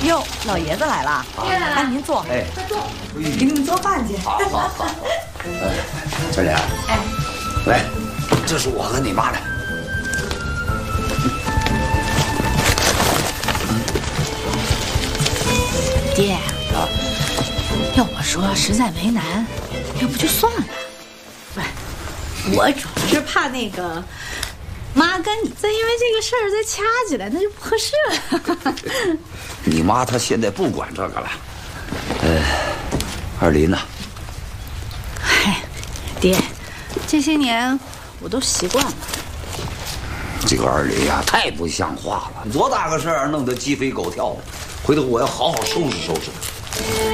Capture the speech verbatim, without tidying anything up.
哟，老爷子来了，哎，您坐， 哎， 快坐，给你们做饭去。 好好好。哎，小莲，哎，来，这是我和你妈的。 爹啊， 要我说实在为难，要不就算了。 不是，我主要是怕那个妈跟你再因为这个事儿再掐起来，那就不合适了。 你妈她现在不管这个了。呃，二林呐， 嗨，爹，这些年我都习惯了。 这个二林呀，太不像话了，多大个事儿弄得鸡飞狗跳的，回头我要好好收拾收拾他。